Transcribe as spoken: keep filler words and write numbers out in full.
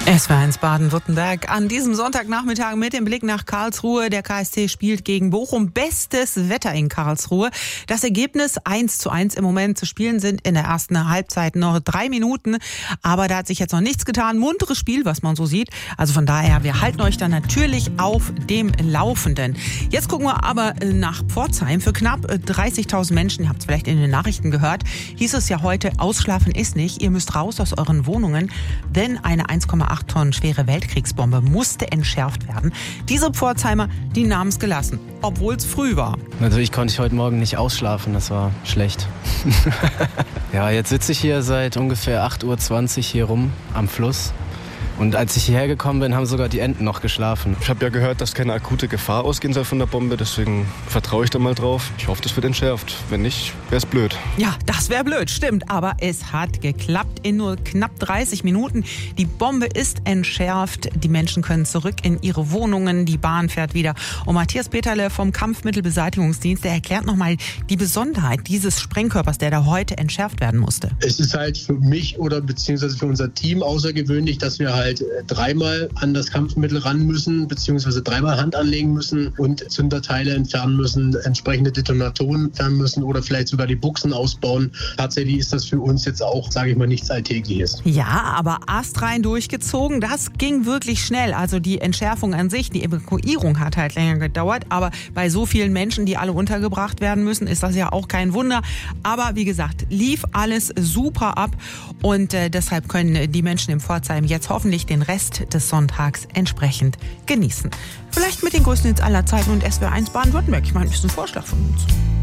S W R eins Baden-Württemberg an diesem Sonntagnachmittag mit dem Blick nach Karlsruhe. Der K S C spielt gegen Bochum. Bestes Wetter in Karlsruhe. Das Ergebnis eins zu eins im Moment. Zu spielen sind in der ersten Halbzeit noch drei Minuten. Aber da hat sich jetzt noch nichts getan. Munteres Spiel, was man so sieht. Also von daher, wir halten euch dann natürlich auf dem Laufenden. Jetzt gucken wir aber nach Pforzheim. Für knapp dreißigtausend Menschen, ihr habt es vielleicht in den Nachrichten gehört, hieß es ja heute, ausschlafen ist nicht. Ihr müsst raus aus euren Wohnungen, denn eine eins Komma acht Tonnen schwere Weltkriegsbombe musste entschärft werden. Diese Pforzheimer, die nahmen es gelassen, obwohl es früh war. Natürlich konnte ich heute Morgen nicht ausschlafen, das war schlecht. Ja, jetzt sitze ich hier seit ungefähr acht Uhr zwanzig hier rum am Fluss. Und als ich hierher gekommen bin, haben sogar die Enten noch geschlafen. Ich habe ja gehört, dass keine akute Gefahr ausgehen soll von der Bombe. Deswegen vertraue ich da mal drauf. Ich hoffe, das wird entschärft. Wenn nicht, wäre es blöd. Ja, das wäre blöd, stimmt. Aber es hat geklappt in nur knapp dreißig Minuten. Die Bombe ist entschärft. Die Menschen können zurück in ihre Wohnungen. Die Bahn fährt wieder. Und Matthias Peterle vom Kampfmittelbeseitigungsdienst, der erklärt nochmal die Besonderheit dieses Sprengkörpers, der da heute entschärft werden musste. Es ist halt für mich oder beziehungsweise für unser Team außergewöhnlich, dass wir halt dreimal an das Kampfmittel ran müssen, beziehungsweise dreimal Hand anlegen müssen und Zünderteile entfernen müssen, entsprechende Detonatoren entfernen müssen oder vielleicht sogar die Buchsen ausbauen. Tatsächlich ist das für uns jetzt auch, sage ich mal, nichts Alltägliches. Ja, aber astrein durchgezogen, das ging wirklich schnell. Also die Entschärfung an sich, die Evakuierung hat halt länger gedauert, aber bei so vielen Menschen, die alle untergebracht werden müssen, ist das ja auch kein Wunder. Aber wie gesagt, lief alles super ab und äh, deshalb können die Menschen in Pforzheim jetzt hoffentlich den Rest des Sonntags entsprechend genießen. Vielleicht mit den größten Hits aller Zeiten und S W R eins Baden-Württemberg. Ich meine, das ist ein Vorschlag von uns.